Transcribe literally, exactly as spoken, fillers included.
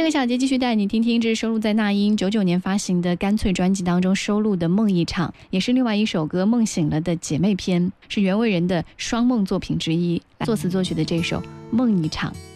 这个小节继续带你听听，这是收录在那英九九年发行的《干脆》专辑当中收录的《梦一场》，也是另外一首歌《梦醒了》的姐妹篇，是袁惟仁的双梦作品之一。作词作曲的这首《梦一场》。